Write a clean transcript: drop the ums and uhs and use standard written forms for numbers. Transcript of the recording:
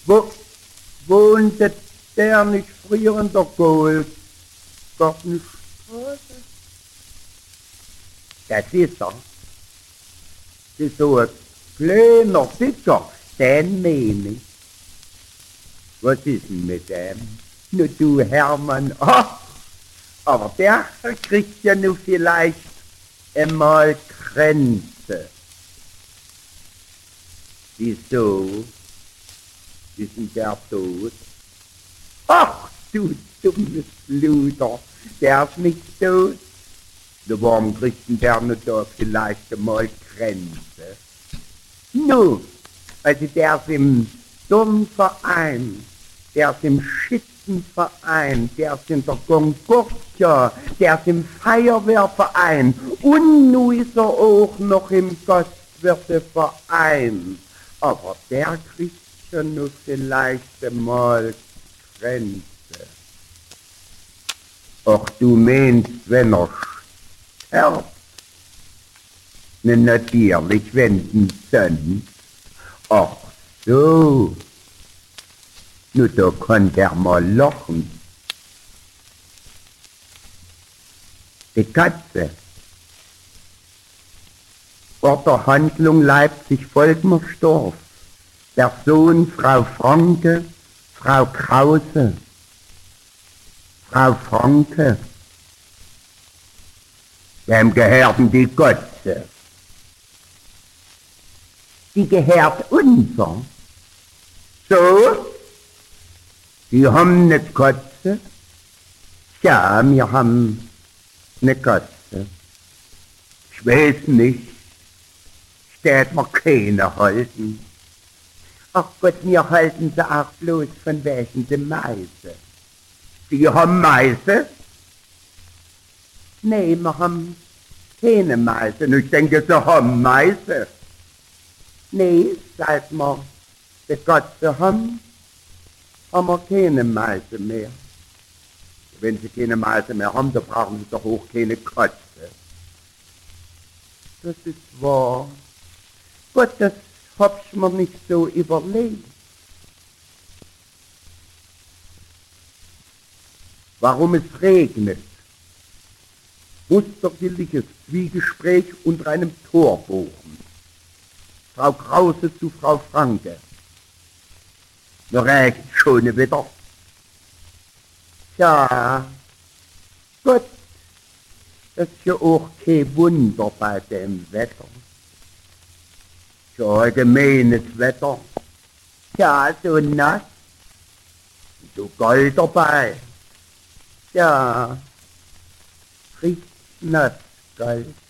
Wo wohnte der nicht früher in der Goldgartenstraße? Das ist er. Das ist so ein kleiner Dicker, den meine ich. Was ist denn mit dem? Nur du Hermann, ach, aber der kriegt ja nur vielleicht einmal Grenze. Wieso? Ist denn der tot? Ach, du dummes Luder, der ist nicht tot. So, warum kriegt denn der nur da vielleicht einmal Grenze? Nu, also der ist im Turnverein, der ist im Schützenverein, der ist in der Concordia, der ist im Feuerwehrverein und nun ist er auch noch im Gastwirteverein. Aber der kriegt schon nur vielleicht einmal Grenze. Ach, du meinst, wenn er stirbt? Ne, natürlich, wenn denn sonst. Ach so. Nur da kann der mal lachen. Die Katze. Vor der Handlung Leipzig-Volkmersdorf. Person Frau Franke, Frau Krause. Frau Franke. Wem gehörten die Katze? Die gehört unser. So? Die haben ne Katze? Ja, wir haben ne Katze. Ich weiß nicht. Steht mir keine halten. Ach Gott, wir halten sie auch bloß von welchen die Meise. Die haben Meise? Nee, wir haben keine Meise. Und ich denke, sie haben Meise. Nee, seit wir die Katze haben wir keine Meise mehr. Wenn sie keine Meise mehr haben, dann brauchen sie doch auch keine Katze. Das ist wahr. Gott, das hab ich mir nicht so überlegt. Warum es regnet? Musterliches Zwiegespräch unter einem Torbogen. Frau Krause zu Frau Franke. Da regnet schon wieder. Tja, Gott, das ist ja auch kein Wunder bei dem Wetter. So allgemeines Wetter. Ja, so nass, so kalt dabei. Ja, riecht nass, kalt.